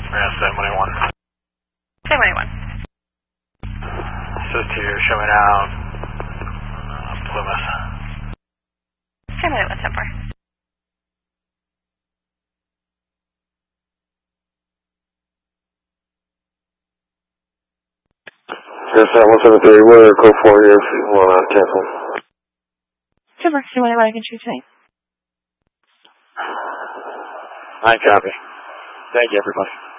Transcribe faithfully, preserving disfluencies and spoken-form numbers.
Yeah, seven one eight one. seven one eight one. Says to you, showing out uh, Plymouth. seven one eight one, ten four. Yes, uh, one seven three, we're code four here if you want to cancel. Super, seven one eight one, I can shoot tonight. I copy. Thank you, everybody.